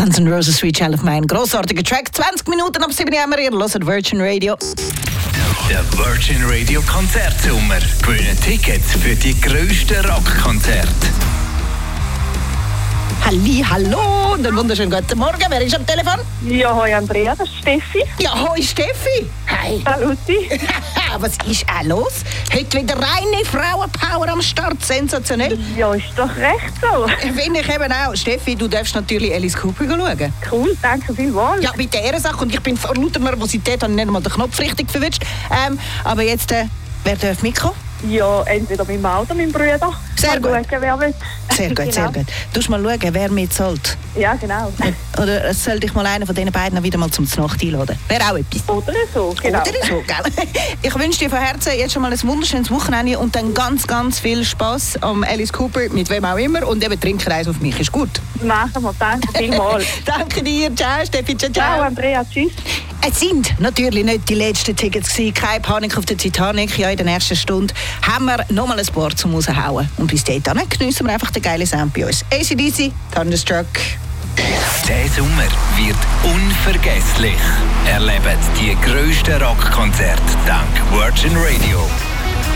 Guns N' Roses, Sweet Child of Mine. Grossartiger Track. 20 Minuten ab 7 Uhr haben wir. Ihr hört Virgin Radio. Der Virgin Radio Konzertsommer. Gewinnen Tickets für die grössten Rockkonzerte. Hallo, einen wunderschönen guten Morgen. Wer ist am Telefon? Ja, hoi Andrea, das ist Steffi. Ja, hoi Steffi. Hi. Saluti. Was ist auch los? Heute wieder reine Frauenpower am Start. Sensationell. Ja, ist doch recht so. Finde ich eben auch. Steffi, du darfst natürlich Alice Cooper schauen. Cool, danke vielmals. Ja, mit der Ehrensache. Und ich bin vor lauter Nervosität habe ich nicht einmal den Knopf richtig verwünscht. Aber jetzt, wer darf mitkommen? Ja, entweder mit dem Auto, mit dem Bruder. Sehr gut. Schauen, wer will. Sehr gut, Genau. sehr gut. Du musst mal schauen, wer mitzahlt. Ja, genau. Oder es soll dich mal einer von diesen beiden wieder mal zum Nacht einladen. Wäre auch etwas. Oder so, genau. Oder so, gell? Ich wünsche dir von Herzen jetzt schon mal ein wunderschönes Wochenende und dann ganz, ganz viel Spass am Alice Cooper, mit wem auch immer. Und eben trinken eins auf mich, ist gut. Machen wir, danke vielmals. Danke dir, ciao Steffi, ciao, Ciao ciao. Andrea, tschüss. Es sind natürlich nicht die letzten Tickets gewesen. Keine Panik auf der Titanic. Ja, in der nächsten Stunde haben wir nochmal ein paar zum Raushauen. Und bis dahin geniessen wir einfach den geilen Sound bei uns. AC/DC, Thunderstruck. Der Sommer wird unvergesslich. Erlebt die grössten Rockkonzerte dank Virgin Radio.